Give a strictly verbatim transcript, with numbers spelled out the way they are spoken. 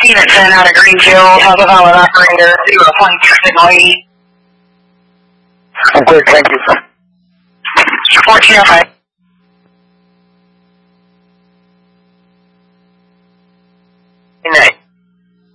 Stevenson out of Greenfield has a valid operator, zero point two signal eighty. I'm clear, thank you. fourteen oh five.